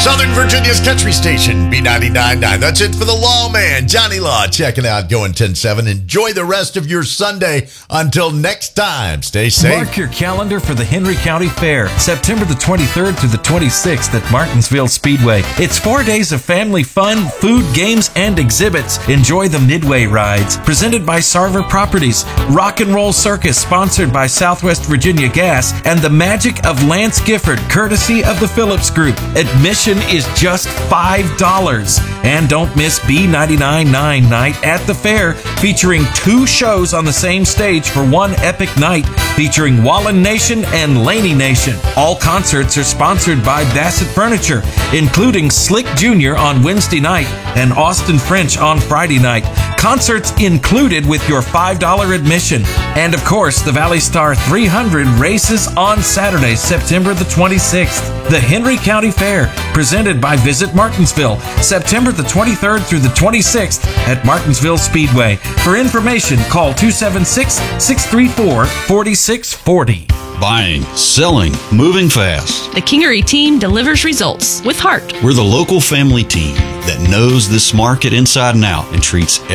Southern Virginia's country station, B99.9. That's it for the Lawman. Johnny Law checking out, going 10-7. Enjoy the rest of your Sunday. Until next time, stay safe. Mark your calendar for the Henry County Fair, September the 23rd through the 26th at Martinsville Speedway. It's 4 days of family fun, food, games, and exhibits. Enjoy the Midway rides, presented by Sarver Properties, Rock and Roll Circus, sponsored by Southwest Virginia Gas, and the Magic of Lance Gifford, courtesy of the Phillips Group. Admission is just $5. And don't miss B99.9 Night at the Fair, featuring 2 shows on the same stage for one epic night, featuring Wallen Nation and Laney Nation. All concerts are sponsored by Bassett Furniture, including Slick Jr. on Wednesday night and Austin French on Friday night. Concerts included with your $5 admission. And of course, the Valley Star 300 races on Saturday, September the 26th. The Henry County Fair, presented by Visit Martinsville, September the 23rd through the 26th at Martinsville Speedway. For information, call 276-634-4640. Buying, selling, moving fast. The Kingery team delivers results with heart. We're the local family team that knows this market inside and out and treats